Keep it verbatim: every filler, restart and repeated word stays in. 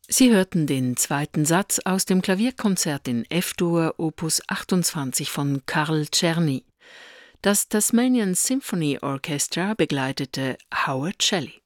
Sie hörten den zweiten Satz aus dem Klavierkonzert in F-Dur Opus achtundzwanzig von Karl Czerny. Das Tasmanian Symphony Orchestra begleitete Howard Shelley.